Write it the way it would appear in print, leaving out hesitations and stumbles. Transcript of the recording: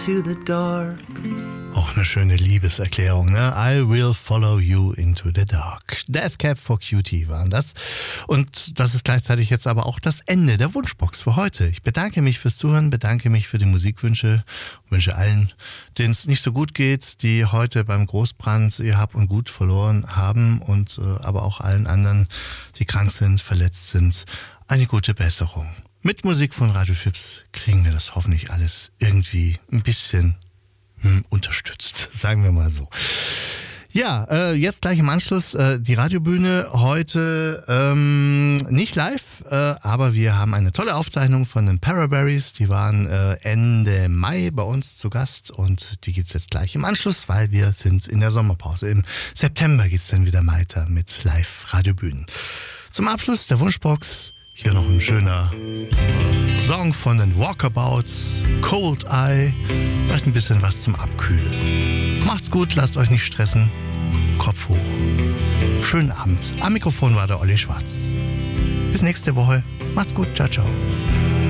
to the dark. Auch eine schöne Liebeserklärung, ne? I will follow you into the dark. Death Cab for Cutie waren das. Und das ist gleichzeitig jetzt aber auch das Ende der Wunschbox für heute. Ich bedanke mich fürs Zuhören, bedanke mich für die Musikwünsche, wünsche allen, denen es nicht so gut geht, die heute beim Großbrand ihr Hab und Gut verloren haben und aber auch allen anderen, die krank sind, verletzt sind, eine gute Besserung. Mit Musik von Radio Fips kriegen wir das hoffentlich alles irgendwie ein bisschen unterstützt, sagen wir mal so. Ja, jetzt gleich im Anschluss die Radiobühne. Heute nicht live, aber wir haben eine tolle Aufzeichnung von den Paraberries. Die waren Ende Mai bei uns zu Gast und die gibt's jetzt gleich im Anschluss, weil wir sind in der Sommerpause. Im September geht's dann wieder weiter mit Live-Radiobühnen. Zum Abschluss der Wunschbox hier noch ein schöner Song von den Walkabouts, Cold Eye, vielleicht ein bisschen was zum Abkühlen. Macht's gut, lasst euch nicht stressen, Kopf hoch. Schönen Abend. Am Mikrofon war der Olli Schwarz. Bis nächste Woche. Macht's gut, ciao, ciao.